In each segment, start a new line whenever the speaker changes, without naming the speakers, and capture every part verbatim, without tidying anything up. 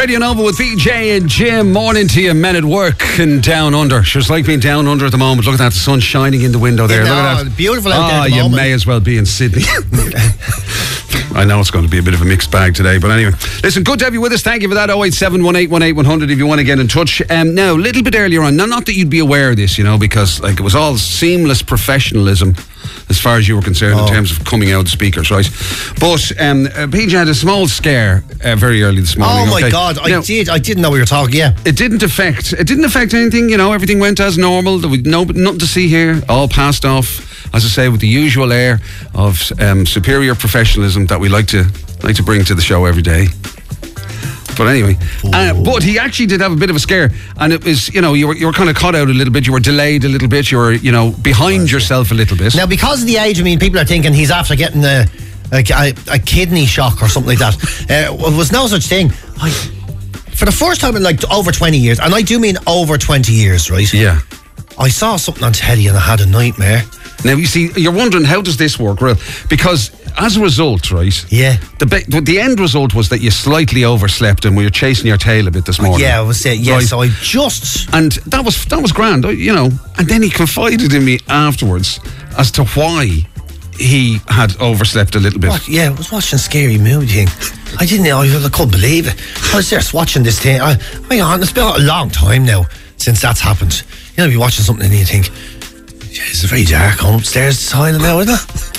Radio Nova with B J and Jim. Morning to you, men at work and down under. Sure, it's like being down under at the moment. Look at that, the sun shining in the window there.
Yeah,
Look
no,
at that.
Beautiful out
oh,
there at the
you
moment.
may as well be in Sydney. I know it's going to be a bit of a mixed bag today, but anyway. Listen, good to have you with us. Thank you for that. oh eight seven, one eight one eight, one hundred if you want to get in touch. Um, now, a little bit earlier on, now, not that you'd be aware of this, you know, because like it was all seamless professionalism as far as you were concerned oh. in terms of coming out speakers, right? But um, uh, P J had a small scare uh, very early this morning.
Oh my
okay?
God, I
now,
did. I didn't know we were talking. Yeah,
it didn't affect. It didn't affect anything. You know, everything went as normal. There was no nothing to see here. All passed off, as I say, with the usual air of um, superior professionalism that we like to like to bring to the show every day. But anyway, uh, but he actually did have a bit of a scare, and it was, you know, you were you were kind of caught out a little bit, you were delayed a little bit, you were, you know, behind yourself a little bit.
Now, because of the age, I mean, people are thinking he's after getting a a, a, a kidney shock or something like that. Uh, there was no such thing. I, for the first time in like over twenty years, and I do mean over twenty years, right?
Yeah.
I saw something on telly and I had a nightmare.
Now, you see, you're wondering, how does this work? Well, because as a result, right?
Yeah.
The be- the end result was that you slightly overslept and we were chasing your tail a bit this morning.
Yeah, I was it. Yeah,
right?
so I just...
And that was that was grand, you know. And then he confided in me afterwards as to why he had overslept a little bit.
What? Yeah, I was watching a scary movie thing. I didn't know, I couldn't believe it. I was just watching this thing. I, hang on, it's been a long time now since that's happened. You know, you're watching something and you think, it's very dark home upstairs, it's silent now, isn't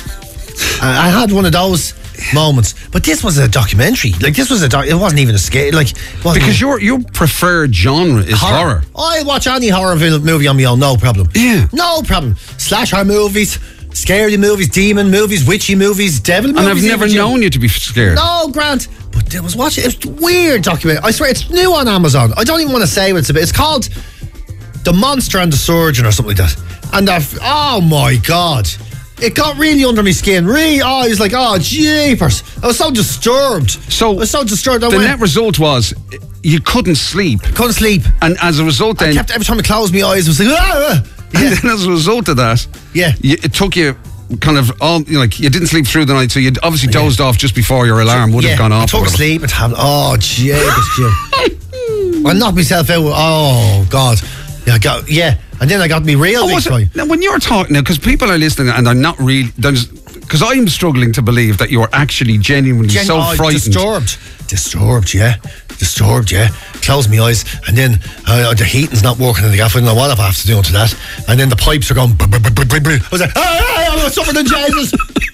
it? I, I had one of those moments, but this was a documentary. Like, this was a doc, it wasn't even a scare. Like,
because your your preferred genre is horror.
horror. I watch any horror movie on my own, no problem.
Yeah,
no problem. Slasher movies, scary movies, demon movies, witchy movies, devil movies.
And I've never known you to be scared.
No, Grant. But I was watching. It's weird documentary. I swear, it's new on Amazon. I don't even want to say what it's about. It's called The Monster and the Surgeon or something like that. And I've, oh my God, it got really under my skin. Really, oh, I was like, oh, jeepers. I was so disturbed.
So,
I was so disturbed. I
the
went,
net result was you couldn't sleep.
Couldn't sleep.
And as a result, then
I kept, every time I closed my eyes, I was like, ah. Yeah.
And then as a result of that,
yeah,
you, it took you kind of all, you know, like you didn't sleep through the night, so you obviously dozed yeah. off just before your alarm would
yeah,
have gone off.
I took a sleep and had, oh, jeepers, Jim. I knocked myself out. Oh God. Yeah, I got, yeah. And then I got me real
oh,
big time.
Now, when you're talking now, because people are listening and they're not really, because I'm struggling to believe that you're actually genuinely Gen- so
oh,
frightened.
Disturbed. Disturbed, yeah. Disturbed, yeah. Close my eyes, and then uh, the heating's not working in the gaff. I don't know what I have to do to that. And then the pipes are going. Brr, brr, brr, brr, brr. I was like, ah, I'm suffering in Jesus.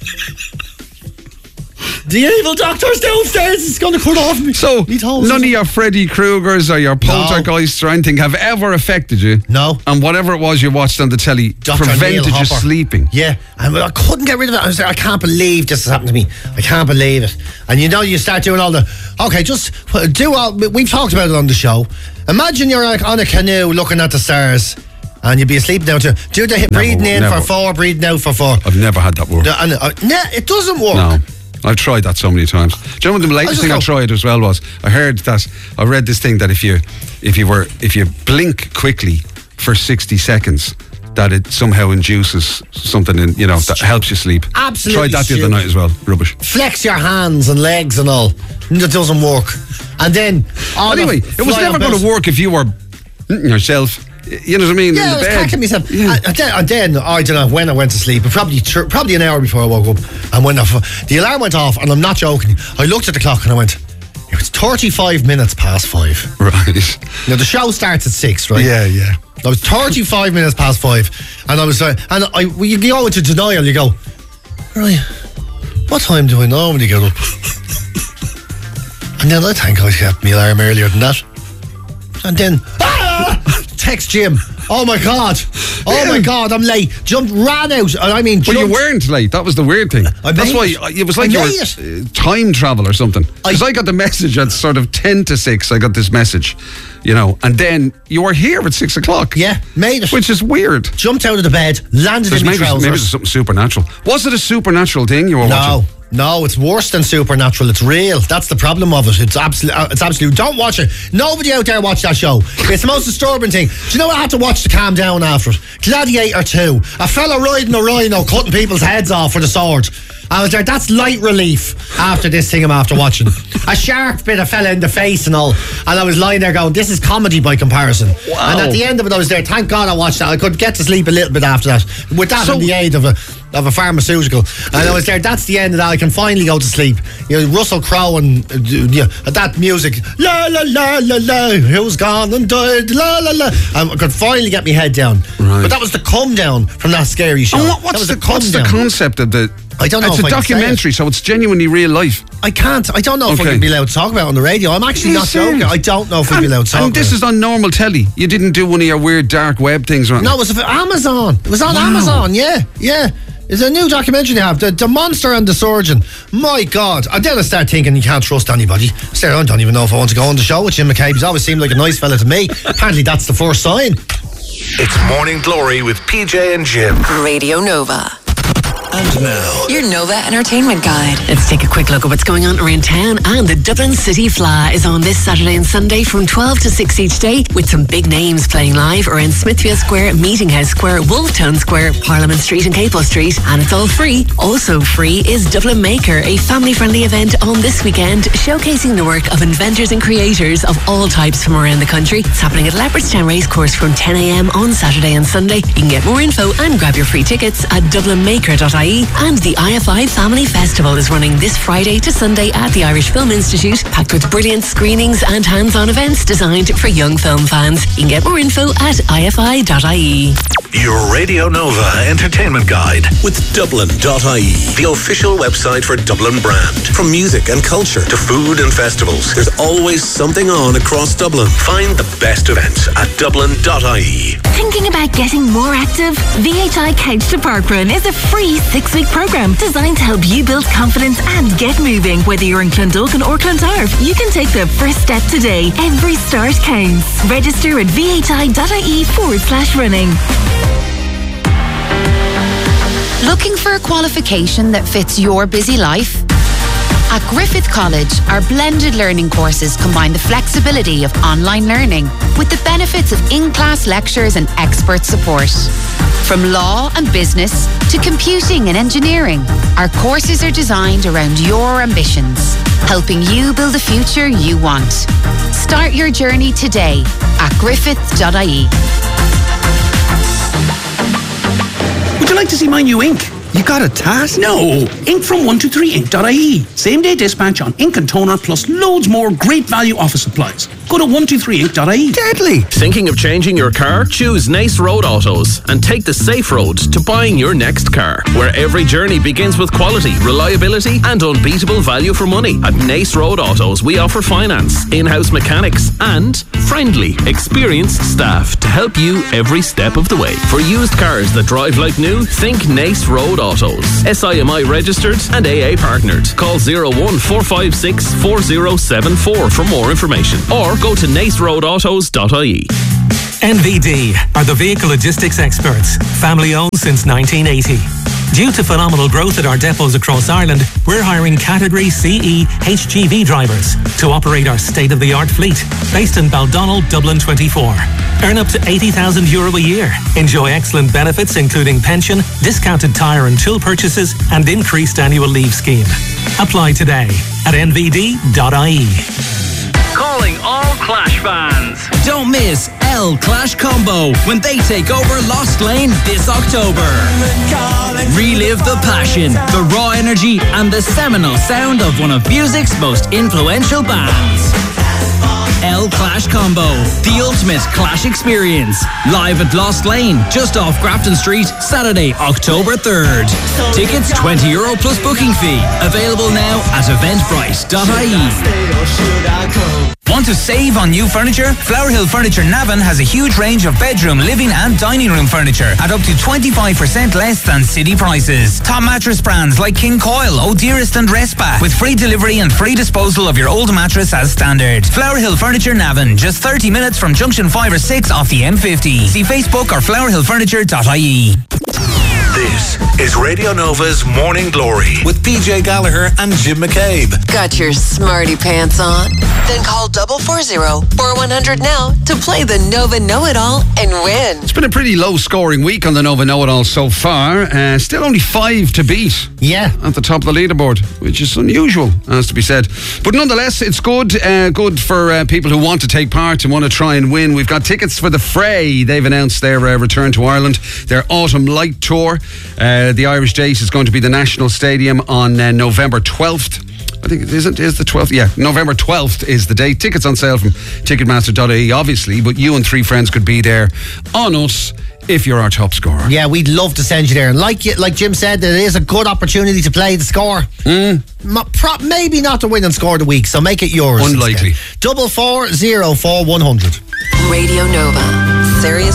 The evil doctor's downstairs. It's going to cut off me.
So, none of your Freddy Kruegers or your poltergeists no. or anything have ever affected you?
No.
And whatever it was you watched on the telly Doctor prevented you sleeping?
Yeah. And I couldn't get rid of it. I was like, I can't believe this has happened to me. I can't believe it. And you know, you start doing all the, okay, just do all, we've talked about it on the show. Imagine you're like on a canoe looking at the stars. And you'd be asleep now to do the never, breathing in never. for four, breathing out for four.
I've never had that work.
No, and, uh, nah, it doesn't work.
No. I've tried that so many times. Do you know what the latest I thing go, I tried as well was? I heard that, I read this thing that if you if you were if you blink quickly for sixty seconds, that it somehow induces something in, you know, that helps you sleep.
Absolutely.
Tried that the other night as well. Rubbish.
Flex your hands and legs and all. It doesn't work. And then
anyway, it was never going to work if you were yourself. You know what I mean?
Yeah,
in the
I was
bed.
cracking myself.
Yeah.
And, then, and then, I don't know when I went to sleep, but probably probably an hour before I woke up. And when the, the alarm went off, and I'm not joking, I looked at the clock and I went, it was thirty-five minutes past five.
Right.
Now, the show starts at six, right?
Yeah, yeah.
I was thirty-five minutes past five. And I was like, and I, you go into denial, you go, right, what time do I normally get up? And then I think I kept my alarm earlier than that. And then, ah! Text Jim. Oh my God. Oh my God, I'm late. Jumped, ran out. I mean,
But well, you weren't late. That was the weird thing.
I
That's why
it.
it was like
I
you were uh, time travel or something. Because I, I got the message at sort of ten to six. I got this message, you know, and then you were here at six o'clock.
Yeah, made it.
Which is weird.
Jumped out of the bed, landed
There's
in my
maybe,
trousers.
Maybe it's something supernatural. Was it a supernatural thing you were
no.
watching?
No, it's worse than supernatural. It's real. That's the problem of it. It's absolute. It's absolute. Don't watch it. Nobody out there watch that show. It's the most disturbing thing. Do you know what I had to watch to calm down after it? Gladiator two. A fella riding a rhino, cutting people's heads off with a sword. I was there, that's light relief after this thing I'm after watching. A sharp bit of fella in the face and all. And I was lying there going, this is comedy by comparison.
Wow.
And at the end of it, I was there. Thank God I watched that. I could get to sleep a little bit after that. With that
So-
and the aid of a of a pharmaceutical. And I was there, that's the end of that. I can finally go to sleep. You know, Russell Crowe and uh, you know, that music. La la la la la. Who's gone and died? La la la. Um, I could finally get my head down.
Right.
But that was the come down from that scary show.
And what,
that
what's
was
the,
come
what's the
down.
concept of the...
I don't know
It's
if
a
I can say
documentary, so it's genuinely real life.
I can't. I don't know if I
Okay.
can be allowed to talk about it on the radio. I'm actually
Are you
not joking.
serious?
I don't know if I'd be
And-
allowed to talk
And
about
this
it.
is on normal telly. You didn't do one of your weird dark web things, right?
No, it was for Amazon. It was on
Wow.
Amazon, yeah, yeah. It's a new documentary they have, the, the Monster and the Surgeon. My God. And then I start thinking you can't trust anybody. I start, I don't even know if I want to go on the show with Jim McCabe. He's always seemed like a nice fella to me. Apparently that's the first sign.
It's Morning Glory with P J and Jim.
Radio Nova.
And now,
Your Nova Entertainment Guide.
Let's take a quick look at what's going on around town. And the Dublin City Fla is on this Saturday and Sunday from twelve to six each day, with some big names playing live around Smithfield Square, Meeting House Square, Wolftown Square, Parliament Street and Capel Street. And it's all free. Also free is Dublin Maker, a family-friendly event on this weekend showcasing the work of inventors and creators of all types from around the country. It's happening at Leopardstown Racecourse from ten a.m. on Saturday and Sunday. You can get more info and grab your free tickets at dublin maker dot I E. And the I F I Family Festival is running this Friday to Sunday at the Irish Film Institute, packed with brilliant screenings and hands-on events designed for young film fans. You can get more info at I F I dot I E.
your Radio Nova Entertainment Guide with Dublin dot I E, the official website for Dublin brand. From music and culture to food and festivals, there's always something on across Dublin. Find the best events at Dublin dot I E.
Thinking about getting more active? V H I Couch to Parkrun is a free six-week program designed to help you build confidence and get moving. Whether you're in Clondalkin or Clontarf, you can take the first step today. Every start counts. Register at V H I dot I E forward slash running.
Looking for a qualification that fits your busy life? At Griffith College, our blended learning courses combine the flexibility of online learning with the benefits of in-class lectures and expert support. From law and business to computing and engineering, our courses are designed around your ambitions, helping you build the future you want. Start your journey today at griffith dot I E.
Would you like to see my new ink? You got a task? No. Ink from one two three ink dot I E. Same day dispatch on ink and toner, plus loads more great value office supplies. Go to one two three ink dot I E.
Deadly. Thinking of changing your car? Choose Nace Road Autos and take the safe road to buying your next car, where every journey begins with quality, reliability and unbeatable value for money. At Nace Road Autos, we offer finance, in-house mechanics and friendly, experienced staff to help you every step of the way. For used cars that drive like new, think Nace Road Autos. S I M I registered and A A partnered. Call zero one four five six four zero seven four for more information, or go to nace road autos dot I E.
N V D are the vehicle logistics experts, family owned since nineteen eighty. Due to phenomenal growth at our depots across Ireland, we're hiring Category C E H G V drivers to operate our state-of-the-art fleet, based in Baldonnel, Dublin twenty-four. Earn up to eighty thousand euro a year. Enjoy excellent benefits including pension, discounted tyre and tool purchases, and increased annual leave scheme. Apply today at N V D dot I E.
Calling all Clash fans. Don't miss El Clash Combo when they take over Lost Lane this October. Relive the passion, the raw energy, and the seminal sound of one of music's most influential bands. El Clash Combo, the ultimate Clash experience. Live at Lost Lane, just off Grafton Street, Saturday, October third. Tickets twenty euro plus booking fee. Available now at eventbrite dot I E. Want to save on new furniture? Flower Hill Furniture Navan has a huge range of bedroom, living and dining room furniture at up to twenty-five percent less than city prices. Top mattress brands like King Coil, O'Dearest and Respa, with free delivery and free disposal of your old mattress as standard. Flower Hill Furniture Navan, just thirty minutes from junction five or six off the M fifty. See Facebook or flower hill furniture dot I E.
This is Radio Nova's Morning Glory with P J Gallagher and Jim McCabe.
Got your smarty pants on? Then call double four zero four one hundred now to play the Nova Know-It-All and win.
It's been a pretty low-scoring week on the Nova Know-It-All so far. Uh, still only five to beat.
Yeah.
At the top of the leaderboard, which is unusual, has to be said. But nonetheless, it's good. Uh, good for uh, people who want to take part and want to try and win. We've got tickets for the Fray. They've announced their uh, return to Ireland, their Autumn Light Tour. Uh, the Irish date is going to be the National Stadium on uh, November twelfth. I think it isn't, is the twelfth? Yeah, November twelfth is the date. Tickets on sale from ticketmaster dot I E, obviously, but you and three friends could be there on us if you're our top scorer.
Yeah, we'd love to send you there. And like you, like Jim said, there is a good opportunity to play the score.
Mm.
Ma- pro- maybe not to win and score of the week, so make it yours.
Unlikely.
Double four zero four one hundred.
Radio Nova. Serious